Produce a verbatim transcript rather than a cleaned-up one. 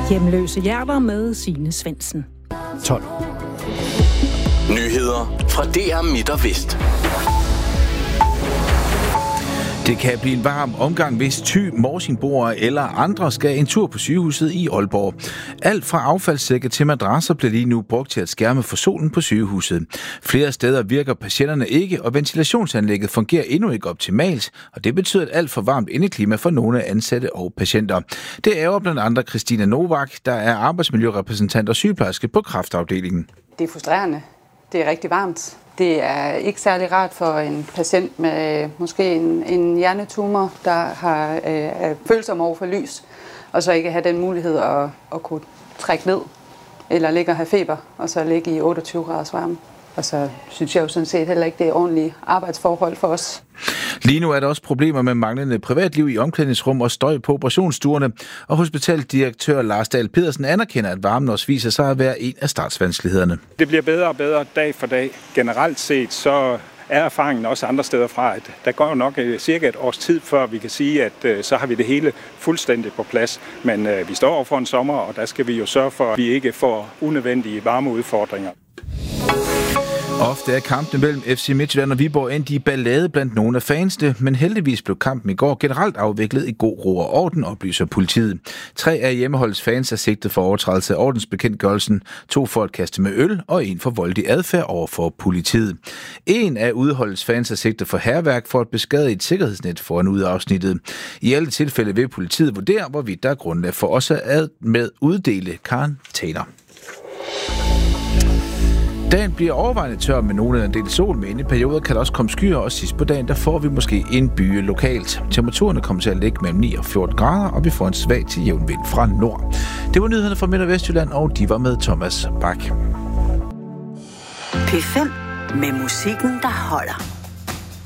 Hjemløse hjerter med Signe Svendsen. tolv. Nyheder fra D R Midt og Vest. Det kan blive en varm omgang, hvis Thy, morsingboere eller andre skal en tur på sygehuset i Aalborg. Alt fra affaldssække til madrasser bliver lige nu brugt til at skærme for solen på sygehuset. Flere steder virker patienterne ikke, og ventilationsanlægget fungerer endnu ikke optimalt, og det betyder et alt for varmt indeklima for nogle ansatte og patienter. Det ærger blandt andre Christina Novak, der er arbejdsmiljørepræsentant og sygeplejerske på kræftafdelingen. Det er frustrerende. Det er rigtig varmt. Det er ikke særlig rart for en patient med måske en, en hjernetumor, der har øh, følsom over for lys, og så ikke have den mulighed at, at kunne trække ned, eller ligge og have feber, og så ligge i otteogtyve graders varme. Og så synes jeg jo sådan set heller ikke, det er ordentlige arbejdsforhold for os. Lige nu er der også problemer med manglende privatliv i omklædningsrum og støj på operationsstuerne, og hospitaldirektør Lars Dahl Pedersen anerkender, at varmen også viser sig at være en af startsvanskelighederne. Det bliver bedre og bedre dag for dag. Generelt set så er erfaringen også andre steder fra, at der går jo nok cirka et års tid, før vi kan sige, at så har vi det hele fuldstændig på plads. Men øh, vi står over for en sommer, og der skal vi jo sørge for, at vi ikke får unødvendige varmeudfordringer. Ofte er kampen mellem F C Midtjylland og Viborg endt i ballade blandt nogle af fansene, men heldigvis blev kampen i går generelt afviklet i god ro og orden, oplyser politiet. Tre af hjemmeholdets fans er sigtet for overtrædelse af ordensbekendtgørelsen, to for at kaste med øl og en for voldelig adfærd over for politiet. En af udholdets fans er sigtet for hærværk for at beskade et sikkerhedsnet foran ud af afsnittet. I alle tilfælde vil politiet vurdere, hvorvidt der er grundlag for også at med uddele karantæner. Dagen bliver overvejende tør med nogle af en del sol, men i perioder kan der også komme skyer, og sidst på dagen der får vi måske en byge lokalt. Temperaturerne kommer til at ligge mellem ni og fjorten grader, og vi får en svag til jævn vind fra nord. Det var nyhederne fra Midt- og Vestjylland, og de var med Thomas Bak. P fem med musikken, der holder.